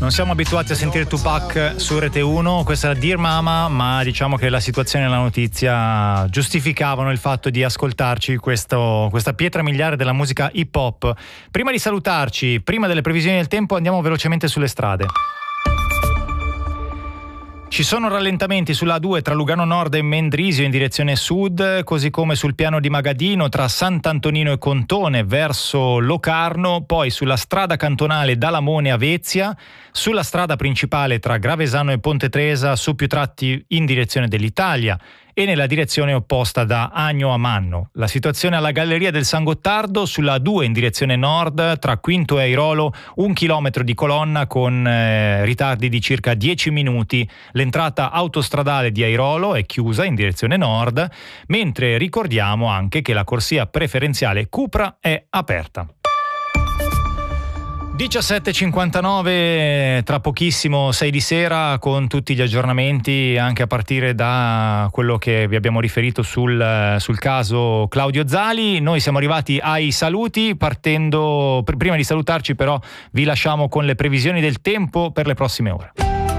Non siamo abituati a sentire Tupac su Rete 1, questa è Dear Mama, ma diciamo che la situazione e la notizia giustificavano il fatto di ascoltarci questa pietra miliare della musica hip hop. Prima di salutarci, prima delle previsioni del tempo, andiamo velocemente sulle strade. Ci sono rallentamenti sulla A2 tra Lugano Nord e Mendrisio in direzione sud, così come sul piano di Magadino tra Sant'Antonino e Contone verso Locarno, poi sulla strada cantonale da Lamone a Vezia, sulla strada principale tra Gravesano e Ponte Tresa su più tratti in direzione dell'Italia e nella direzione opposta da Agno a Manno. La situazione alla Galleria del San Gottardo sulla A2 in direzione nord tra Quinto e Airolo, 1 chilometro di colonna con ritardi di circa 10 minuti. L'entrata autostradale di Airolo è chiusa in direzione nord, mentre ricordiamo anche che la corsia preferenziale Cupra è aperta. 17:59, tra pochissimo 6 di sera con tutti gli aggiornamenti anche a partire da quello che vi abbiamo riferito sul caso Claudio Zali. Noi siamo arrivati ai saluti, partendo prima di salutarci però vi lasciamo con le previsioni del tempo per le prossime ore.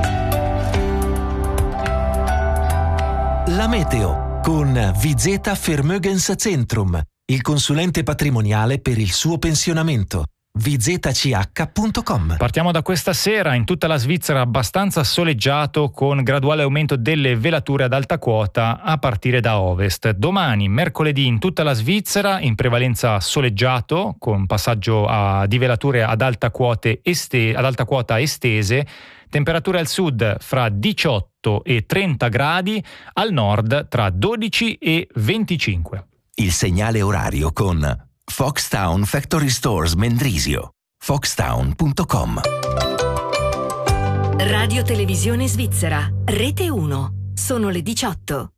La meteo con Vizeta Vermögenscentrum, il consulente patrimoniale per il suo pensionamento. vzch.com. Partiamo da questa sera, in tutta la Svizzera abbastanza soleggiato con graduale aumento delle velature ad alta quota a partire da ovest. Domani, mercoledì, in tutta la Svizzera in prevalenza soleggiato con passaggio di velature ad alta quota estese, temperature al sud fra 18 e 30 gradi, al nord tra 12 e 25. Il segnale orario con Foxtown Factory Stores Mendrisio. Foxtown.com. Radio Televisione Svizzera, Rete 1. Sono le 18.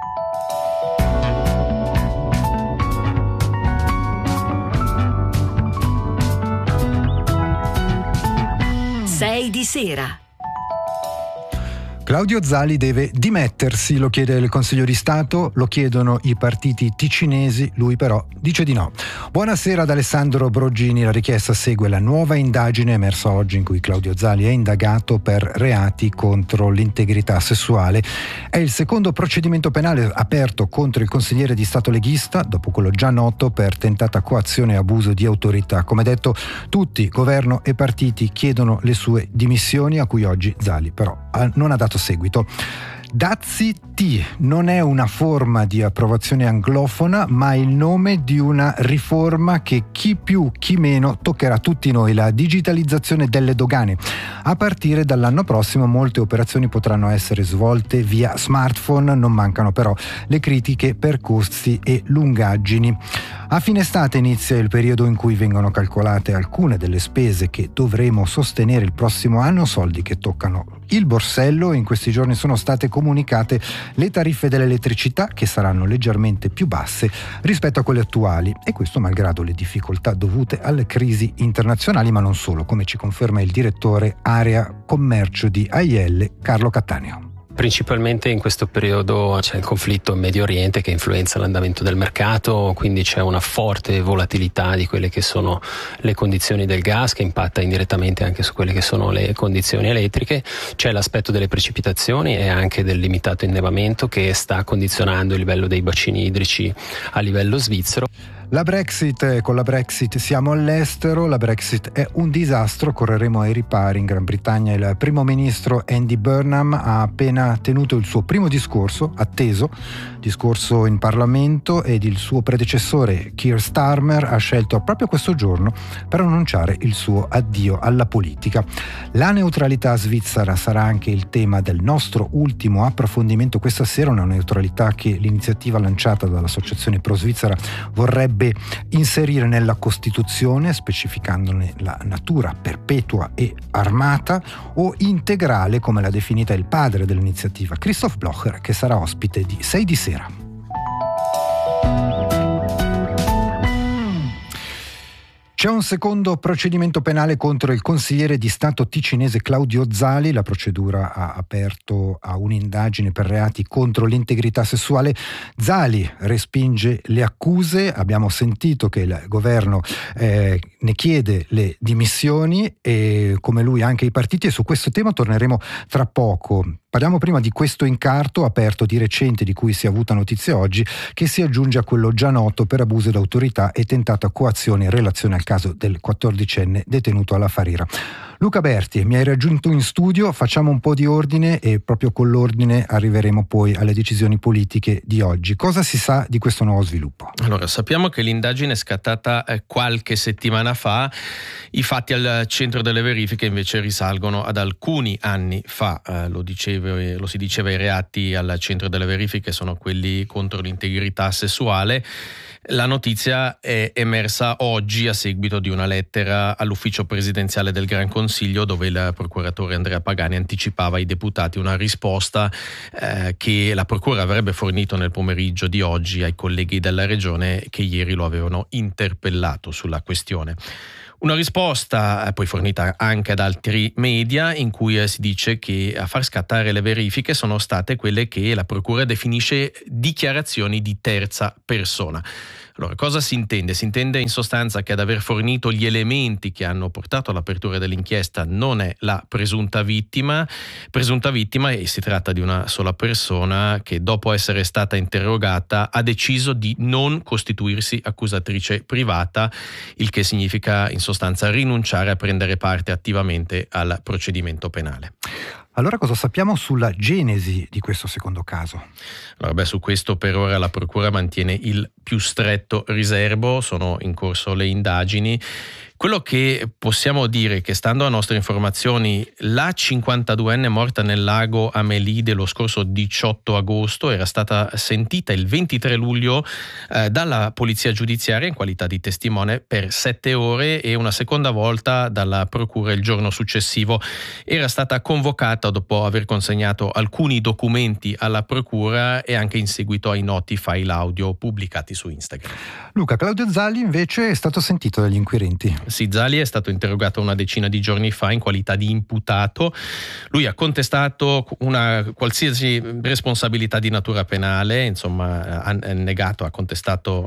Sei di sera. Claudio Zali deve dimettersi, lo chiede il Consiglio di Stato, lo chiedono i partiti ticinesi, lui però dice di no. Buonasera ad Alessandro Brogini, la richiesta segue la nuova indagine emersa oggi in cui Claudio Zali è indagato per reati contro l'integrità sessuale. È il secondo procedimento penale aperto contro il consigliere di Stato leghista, dopo quello già noto per tentata coazione e abuso di autorità. Come detto, tutti, governo e partiti, chiedono le sue dimissioni, a cui oggi Zali però non ha dato seguito. Dazi T non è una forma di approvazione anglofona, ma il nome di una riforma che chi più chi meno toccherà tutti noi, la digitalizzazione delle dogane. A partire dall'anno prossimo molte operazioni potranno essere svolte via smartphone, non mancano però le critiche per costi e lungaggini. A fine estate inizia il periodo in cui vengono calcolate alcune delle spese che dovremo sostenere il prossimo anno, soldi che toccano il borsello. In questi giorni sono state comunicate le tariffe dell'elettricità che saranno leggermente più basse rispetto a quelle attuali, e questo malgrado le difficoltà dovute alle crisi internazionali, ma non solo, come ci conferma il direttore area commercio di AIL, Carlo Cattaneo. Principalmente in questo periodo c'è il conflitto in Medio Oriente che influenza l'andamento del mercato, quindi c'è una forte volatilità di quelle che sono le condizioni del gas, che impatta indirettamente anche su quelle che sono le condizioni elettriche. C'è l'aspetto delle precipitazioni e anche del limitato innevamento che sta condizionando il livello dei bacini idrici a livello svizzero. La Brexit, con la Brexit siamo all'estero, la Brexit è un disastro, correremo ai ripari. In Gran Bretagna il primo ministro Andy Burnham ha appena tenuto il suo primo discorso, atteso, discorso in Parlamento, ed il suo predecessore Keir Starmer ha scelto proprio questo giorno per annunciare il suo addio alla politica. La neutralità svizzera sarà anche il tema del nostro ultimo approfondimento questa sera, una neutralità che l'iniziativa lanciata dall'Associazione Pro Svizzera vorrebbe inserire nella Costituzione, specificandone la natura perpetua e armata o integrale, come l'ha definita il padre dell'iniziativa, Christoph Blocher, che sarà ospite di 6 di sera. C'è un secondo procedimento penale contro il consigliere di Stato ticinese Claudio Zali. La procedura ha aperto a un'indagine per reati contro l'integrità sessuale. Zali respinge le accuse. Abbiamo sentito che il governo ne chiede le dimissioni e come lui anche i partiti, e su questo tema torneremo tra poco. Parliamo prima di questo incarto aperto di recente, di cui si è avuta notizia oggi, che si aggiunge a quello già noto per abuso d'autorità e tentata coazione in relazione al caso del 14enne detenuto alla Farira. Luca Berti, mi hai raggiunto in studio, facciamo un po' di ordine e proprio con l'ordine arriveremo poi alle decisioni politiche di oggi. Cosa si sa di questo nuovo sviluppo? Allora, sappiamo che l'indagine è scattata qualche settimana fa, i fatti al centro delle verifiche invece risalgono ad alcuni anni fa. Lo si diceva, i reati al centro delle verifiche sono quelli contro l'integrità sessuale. La notizia è emersa oggi a seguito di una lettera all'ufficio presidenziale del Gran Consiglio, dove il procuratore Andrea Pagani anticipava ai deputati una risposta che la procura avrebbe fornito nel pomeriggio di oggi ai colleghi della regione che ieri lo avevano interpellato sulla questione. Una risposta poi fornita anche ad altri media in cui si dice che a far scattare le verifiche sono state quelle che la procura definisce dichiarazioni di terza persona. Allora, cosa si intende? Si intende in sostanza che ad aver fornito gli elementi che hanno portato all'apertura dell'inchiesta non è la presunta vittima e si tratta di una sola persona che dopo essere stata interrogata ha deciso di non costituirsi accusatrice privata, il che significa in sostanza rinunciare a prendere parte attivamente al procedimento penale. Allora cosa sappiamo sulla genesi di questo secondo caso? Allora, su questo per ora la procura mantiene il più stretto riserbo, sono in corso le indagini. Quello che possiamo dire è che, stando a nostre informazioni, la 52enne morta nel lago Amelide lo scorso 18 agosto era stata sentita il 23 luglio dalla polizia giudiziaria in qualità di testimone per 7 ore e una seconda volta dalla procura il giorno successivo. Era stata convocata dopo aver consegnato alcuni documenti alla procura e anche in seguito ai noti file audio pubblicati su Instagram. Luca, Claudio Zali invece è stato sentito dagli inquirenti. Sì, Zali è stato interrogato una decina di giorni fa in qualità di imputato. Lui ha contestato una qualsiasi responsabilità di natura penale, insomma ha negato, ha contestato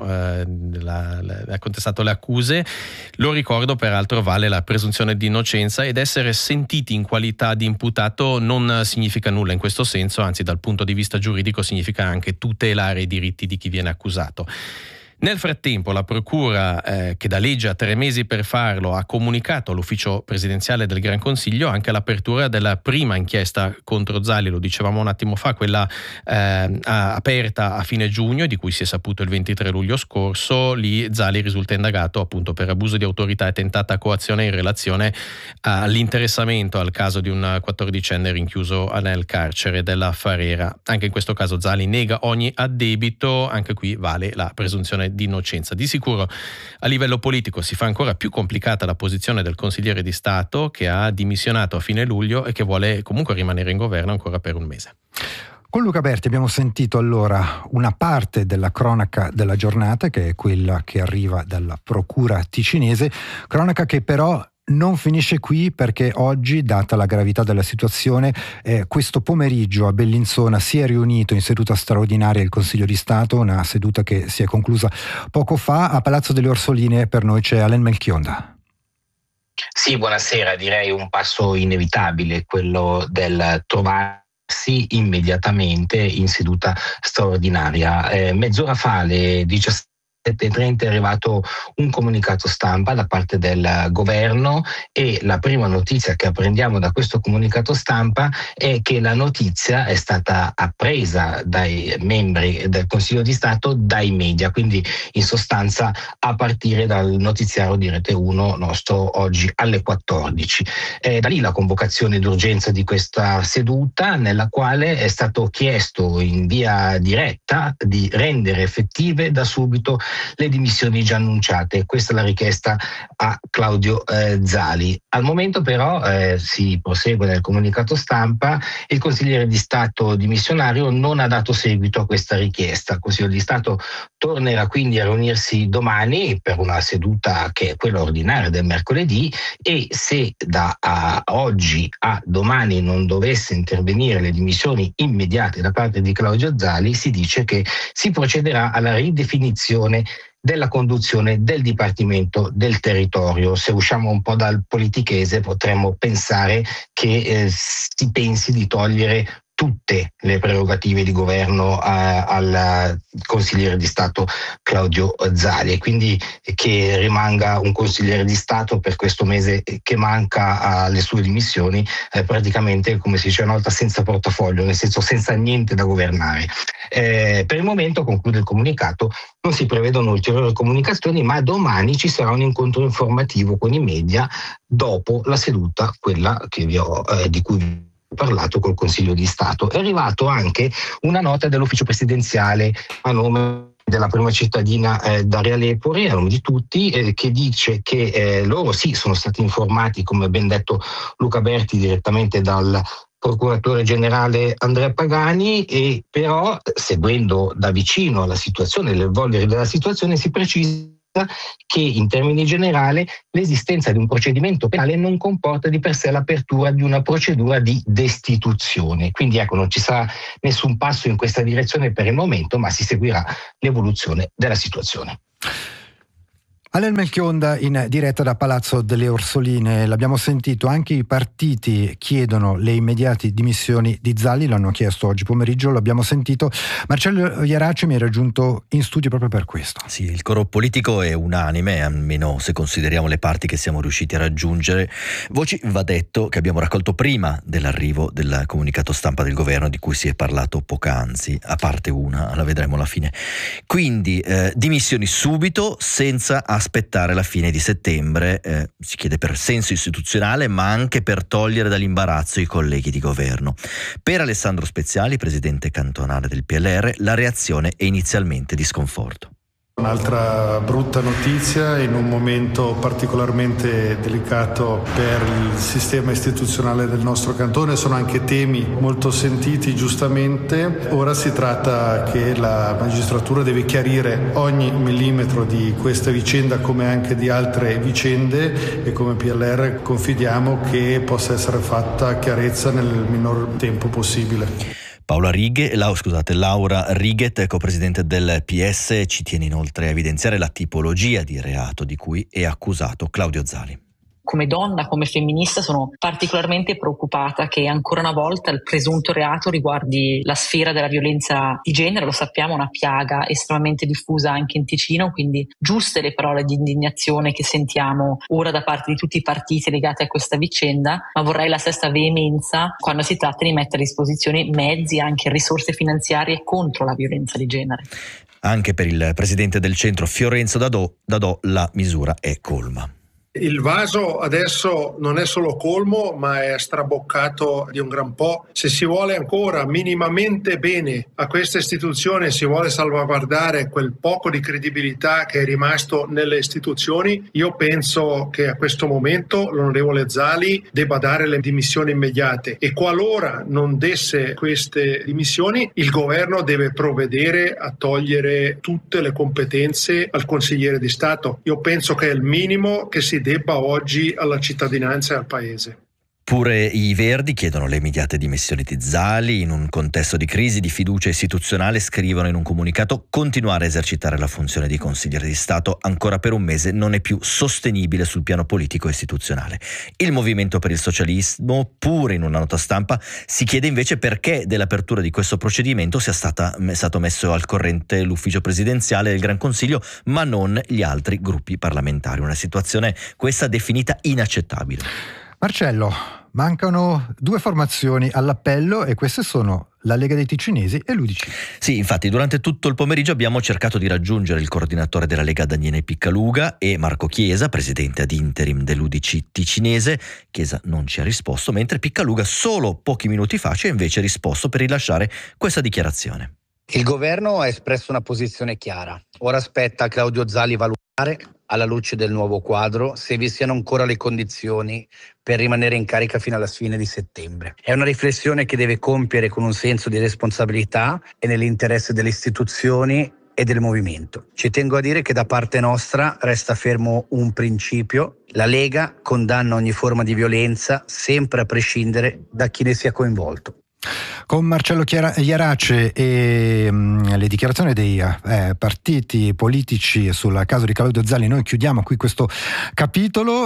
le accuse. Lo ricordo, peraltro vale la presunzione di innocenza ed essere sentiti in qualità di imputato non significa nulla in questo senso, anzi dal punto di vista giuridico significa anche tutelare i diritti di chi viene accusato. Nel frattempo la procura, che da legge ha 3 mesi per farlo, ha comunicato all'ufficio presidenziale del Gran Consiglio anche l'apertura della prima inchiesta contro Zali, lo dicevamo un attimo fa, quella aperta a fine giugno, di cui si è saputo il 23 luglio scorso. Lì Zali risulta indagato appunto per abuso di autorità e tentata coazione in relazione all'interessamento al caso di un 14enne rinchiuso nel carcere della Farera. Anche in questo caso Zali nega ogni addebito, anche qui vale la presunzione di innocenza. Di sicuro a livello politico si fa ancora più complicata la posizione del consigliere di Stato, che ha dimissionato a fine luglio e che vuole comunque rimanere in governo ancora per un mese. Con Luca Berti abbiamo sentito allora una parte della cronaca della giornata, che è quella che arriva dalla procura ticinese, cronaca che però non finisce qui, perché oggi, data la gravità della situazione, questo pomeriggio a Bellinzona si è riunito in seduta straordinaria il Consiglio di Stato, una seduta che si è conclusa poco fa. A Palazzo delle Orsoline per noi c'è Alain Melchionda. Sì, buonasera. Direi un passo inevitabile, quello del trovarsi immediatamente in seduta straordinaria. Mezz'ora fa, alle 17:30, è arrivato un comunicato stampa da parte del governo e la prima notizia che apprendiamo da questo comunicato stampa è che la notizia è stata appresa dai membri del Consiglio di Stato, dai media, quindi in sostanza a partire dal notiziario di Rete 1 nostro oggi alle 14. Da lì la convocazione d'urgenza di questa seduta, nella quale è stato chiesto in via diretta di rendere effettive da subito le dimissioni già annunciate. Questa è la richiesta a Claudio Zali. Al momento però si prosegue nel comunicato stampa. Il consigliere di Stato dimissionario non ha dato seguito a questa richiesta. Il Consiglio di Stato tornerà quindi a riunirsi domani per una seduta che è quella ordinaria del mercoledì, e se da oggi a domani non dovesse intervenire le dimissioni immediate da parte di Claudio Zali, si dice che si procederà alla ridefinizione della conduzione del Dipartimento del Territorio. Se usciamo un po' dal politichese, potremmo pensare che si pensi di togliere tutte le prerogative di governo al consigliere di Stato Claudio Zali, e quindi che rimanga un consigliere di Stato per questo mese che manca alle sue dimissioni, praticamente, come si dice una volta, senza portafoglio, nel senso senza niente da governare. Per il momento, conclude il comunicato, non si prevedono ulteriori comunicazioni, ma domani ci sarà un incontro informativo con i media dopo la seduta, quella che di cui vi ho parlato col Consiglio di Stato. È arrivato anche una nota dell'ufficio presidenziale a nome della prima cittadina Daria Lepori, a nome di tutti, che dice che loro sì sono stati informati, come ben detto Luca Berti, direttamente dal procuratore generale Andrea Pagani, e però seguendo da vicino la situazione, l'evolvere della situazione, si precisa che in termini generali l'esistenza di un procedimento penale non comporta di per sé l'apertura di una procedura di destituzione. Quindi ecco, non ci sarà nessun passo in questa direzione per il momento, ma si seguirà l'evoluzione della situazione. Alain Melchionda in diretta da Palazzo delle Orsoline. L'abbiamo sentito, anche i partiti chiedono le immediate dimissioni di Zali, l'hanno chiesto oggi pomeriggio, l'abbiamo sentito. Marcello Iaraci mi ha raggiunto in studio proprio per questo. Sì, il coro politico è unanime, almeno se consideriamo le parti che siamo riusciti a raggiungere. Voci, va detto, che abbiamo raccolto prima dell'arrivo del comunicato stampa del governo di cui si è parlato poc'anzi, a parte una, la vedremo alla fine. Quindi dimissioni subito, senza aspettare la fine di settembre, si chiede per senso istituzionale, ma anche per togliere dall'imbarazzo i colleghi di governo. Per Alessandro Speziali, presidente cantonale del PLR, la reazione è inizialmente di sconforto. Un'altra brutta notizia in un momento particolarmente delicato per il sistema istituzionale del nostro cantone. Sono anche temi molto sentiti, giustamente. Ora si tratta che la magistratura deve chiarire ogni millimetro di questa vicenda, come anche di altre vicende, e come PLR confidiamo che possa essere fatta chiarezza nel minor tempo possibile. Laura Righet, copresidente del PS, ci tiene inoltre a evidenziare la tipologia di reato di cui è accusato Claudio Zali. Come donna, come femminista, sono particolarmente preoccupata che ancora una volta il presunto reato riguardi la sfera della violenza di genere. Lo sappiamo, una piaga estremamente diffusa anche in Ticino, quindi giuste le parole di indignazione che sentiamo ora da parte di tutti i partiti legati a questa vicenda, ma vorrei la stessa veemenza quando si tratta di mettere a disposizione mezzi, anche risorse finanziarie contro la violenza di genere. Anche per il presidente del centro Fiorenzo Dadò la misura è colma. Il vaso adesso non è solo colmo, ma è straboccato di un gran po'. Se si vuole ancora minimamente bene a questa istituzione, si vuole salvaguardare quel poco di credibilità che è rimasto nelle istituzioni, io penso che a questo momento l'onorevole Zali debba dare le dimissioni immediate, e qualora non desse queste dimissioni, il governo deve provvedere a togliere tutte le competenze al consigliere di Stato. Io penso che è il minimo che si debba oggi alla cittadinanza e al Paese. Pure i Verdi chiedono le immediate dimissioni di Zali. In un contesto di crisi di fiducia istituzionale, scrivono in un comunicato: continuare a esercitare la funzione di consigliere di Stato ancora per un mese non è più sostenibile sul piano politico e istituzionale. Il Movimento per il Socialismo, pure in una nota stampa, si chiede invece perché dell'apertura di questo procedimento sia stato messo al corrente l'ufficio presidenziale del Gran Consiglio, ma non gli altri gruppi parlamentari. Una situazione questa definita inaccettabile. Marcello, mancano 2 formazioni all'appello, e queste sono la Lega dei Ticinesi e l'UDC. Sì, infatti durante tutto il pomeriggio abbiamo cercato di raggiungere il coordinatore della Lega Daniele Piccaluga e Marco Chiesa, presidente ad interim dell'UDC ticinese. Chiesa non ci ha risposto, mentre Piccaluga solo pochi minuti fa ci ha invece risposto per rilasciare questa dichiarazione. Il governo ha espresso una posizione chiara. Ora spetta a Claudio Zali valutare, alla luce del nuovo quadro, se vi siano ancora le condizioni per rimanere in carica fino alla fine di settembre. È una riflessione che deve compiere con un senso di responsabilità e nell'interesse delle istituzioni e del movimento. Ci tengo a dire che da parte nostra resta fermo un principio: la Lega condanna ogni forma di violenza, sempre a prescindere da chi ne sia coinvolto. Con Marcello Iarace e le dichiarazioni dei partiti politici sul caso di Claudio Zali noi chiudiamo qui questo capitolo.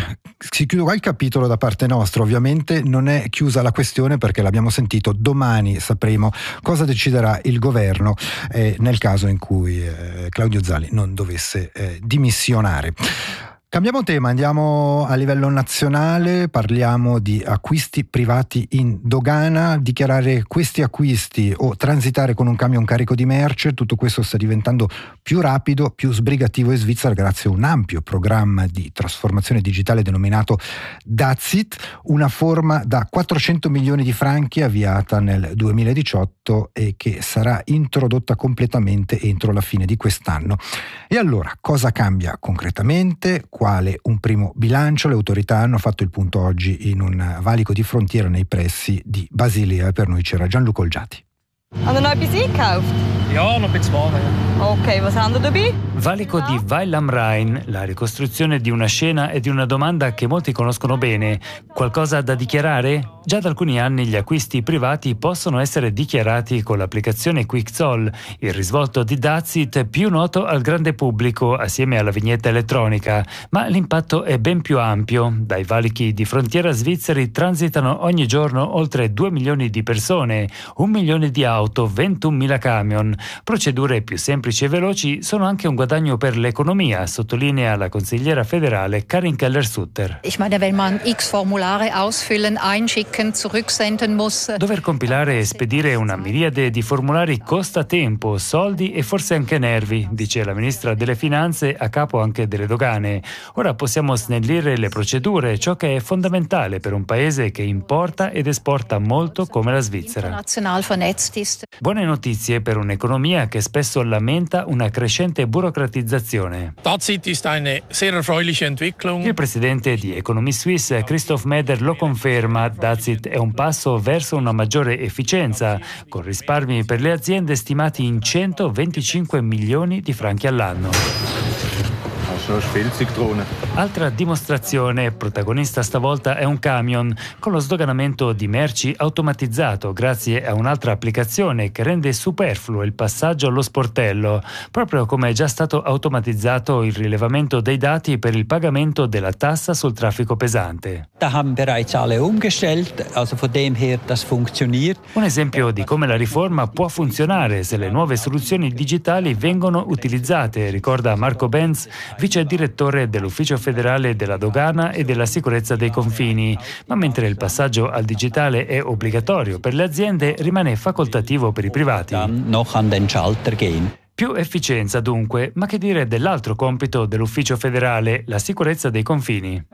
Si chiude qua il capitolo da parte nostra, ovviamente non è chiusa la questione perché l'abbiamo sentito, domani sapremo cosa deciderà il governo nel caso in cui Claudio Zali non dovesse dimissionare. Cambiamo tema, andiamo a livello nazionale, parliamo di acquisti privati in dogana. Dichiarare questi acquisti o transitare con un camion carico di merce, tutto questo sta diventando più rapido, più sbrigativo in Svizzera grazie a un ampio programma di trasformazione digitale denominato Dazit, una forma da 400 milioni di franchi avviata nel 2018 e che sarà introdotta completamente entro la fine di quest'anno. E allora, cosa cambia concretamente? Quale un primo bilancio? Le autorità hanno fatto il punto oggi in un valico di frontiera nei pressi di Basilea e per noi c'era Gianluca Olgiati. Hanno noch etwas eingekauft? Ja, noch ein bisschen Ware. Ok, was haben Sie dabei? Valico di Weil am Rhein, la ricostruzione di una scena e di una domanda che molti conoscono bene. Qualcosa da dichiarare? Già da alcuni anni gli acquisti privati possono essere dichiarati con l'applicazione QuickZoll, il risvolto di Dazit più noto al grande pubblico assieme alla vignetta elettronica, ma l'impatto è ben più ampio. Dai valichi di frontiera svizzeri transitano ogni giorno oltre 2 milioni di persone, 1 milione di auto, 21.000 camion. Procedure più semplici e veloci sono anche un guadagno per l'economia, sottolinea la consigliera federale Karin Keller-Sutter. Ich meine, wenn man X Formulare ausfüllen, einschicken, zurücksenden muss. Dover compilare e spedire una miriade di formulari costa tempo, soldi e forse anche nervi, dice la ministra delle Finanze a capo anche delle dogane. Ora possiamo snellire le procedure, ciò che è fondamentale per un paese che importa ed esporta molto come la Svizzera. Buone notizie per un'economia che spesso lamenta una crescente burocratizzazione. Dazit ist eine sehr erfreuliche Entwicklung. Il presidente di Economy Suisse, Christoph Meder, lo conferma. Dazit è un passo verso una maggiore efficienza, con risparmi per le aziende stimati in 125 milioni di franchi all'anno. Altra dimostrazione, protagonista stavolta è un camion, con lo sdoganamento di merci automatizzato grazie a un'altra applicazione che rende superfluo il passaggio allo sportello, proprio come è già stato automatizzato il rilevamento dei dati per il pagamento della tassa sul traffico pesante. Un esempio di come la riforma può funzionare se le nuove soluzioni digitali vengono utilizzate, ricorda Marco Benz, vice direttore dell'Ufficio federale della dogana e della sicurezza dei confini, ma mentre il passaggio al digitale è obbligatorio per le aziende, rimane facoltativo per i privati. Più efficienza dunque, ma che dire dell'altro compito dell'Ufficio federale, la sicurezza dei confini?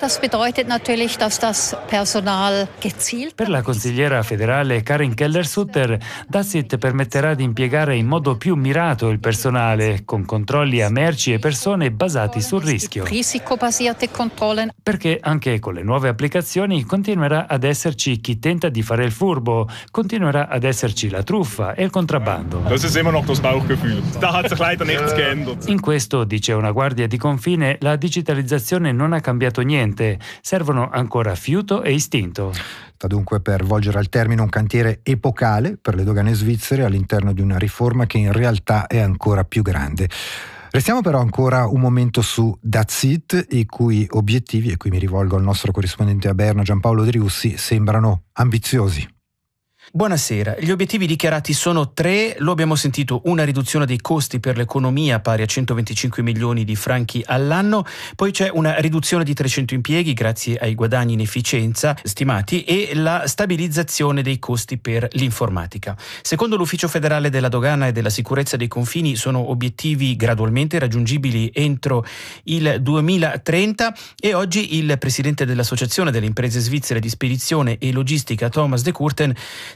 Per la consigliera federale Karin Keller-Sutter, Dazit permetterà di impiegare in modo più mirato il personale, con controlli a merci e persone basati sul rischio. Perché anche con le nuove applicazioni continuerà ad esserci chi tenta di fare il furbo, continuerà ad esserci la truffa e il contrabbando. Das ist immer noch das Bauchgefühl. Hat sich leider nichts geändert. In questo, dice una guardia di confine, la digitalizzazione non ha cambiato niente, servono ancora fiuto e istinto. Sta dunque per volgere al termine un cantiere epocale per le dogane svizzere all'interno di una riforma che in realtà è ancora più grande. Restiamo però ancora un momento su Dazit, i cui obiettivi, e qui mi rivolgo al nostro corrispondente a Berna Giampaolo Driussi, sembrano ambiziosi. Buonasera, gli obiettivi dichiarati sono 3, lo abbiamo sentito: una riduzione dei costi per l'economia pari a 125 milioni di franchi all'anno, poi c'è una riduzione di 300 impieghi grazie ai guadagni in efficienza stimati e la stabilizzazione dei costi per l'informatica. Secondo l'Ufficio federale della dogana e della sicurezza dei confini sono obiettivi gradualmente raggiungibili entro il 2030 e oggi il presidente dell'Associazione delle imprese svizzere di spedizione e logistica, Thomas de Kurten,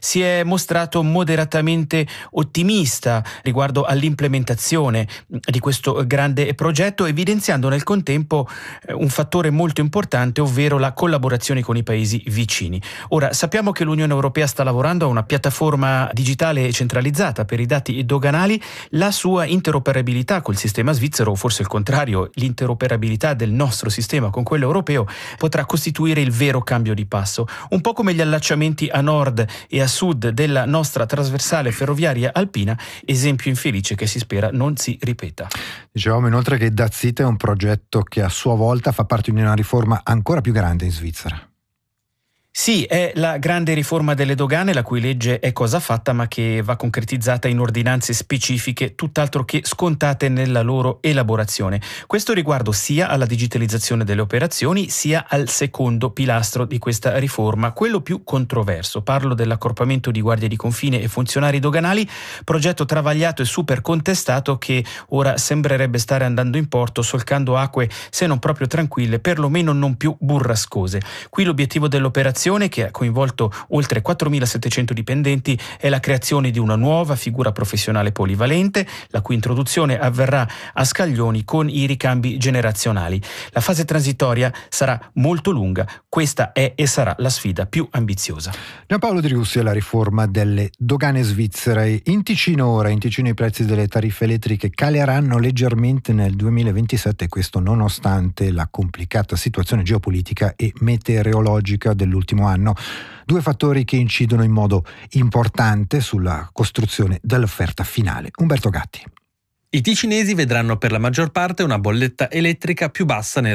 si è mostrato moderatamente ottimista riguardo all'implementazione di questo grande progetto, evidenziando nel contempo un fattore molto importante, ovvero la collaborazione con i paesi vicini. Ora, sappiamo che l'Unione Europea sta lavorando a una piattaforma digitale centralizzata per i dati doganali. La sua interoperabilità col sistema svizzero, o forse il contrario, l'interoperabilità del nostro sistema con quello europeo, potrà costituire il vero cambio di passo. Un po' come gli allacciamenti a nord e a sud della nostra trasversale ferroviaria alpina, esempio infelice che si spera non si ripeta. Dicevamo inoltre che DAZIT è un progetto che a sua volta fa parte di una riforma ancora più grande in Svizzera. Sì, è la grande riforma delle dogane, la cui legge è cosa fatta, ma che va concretizzata in ordinanze specifiche, tutt'altro che scontate nella loro elaborazione. Questo riguardo sia alla digitalizzazione delle operazioni, sia al secondo pilastro di questa riforma, quello più controverso. Parlo dell'accorpamento di guardie di confine e funzionari doganali, progetto travagliato e super contestato che ora sembrerebbe stare andando in porto, solcando acque se non proprio tranquille, perlomeno non più burrascose. Qui l'obiettivo dell'operazione, che ha coinvolto oltre 4.700 dipendenti, è la creazione di una nuova figura professionale polivalente, la cui introduzione avverrà a scaglioni con i ricambi generazionali. La fase transitoria sarà molto lunga, questa è e sarà la sfida più ambiziosa. Giampaolo Driussi, alla riforma delle dogane svizzere. In Ticino i prezzi delle tariffe elettriche caleranno leggermente nel 2027, questo nonostante la complicata situazione geopolitica e meteorologica dell'ultimo anno. Due fattori che incidono in modo importante sulla costruzione dell'offerta finale. Umberto Gatti. I ticinesi vedranno per la maggior parte una bolletta elettrica più bassa nel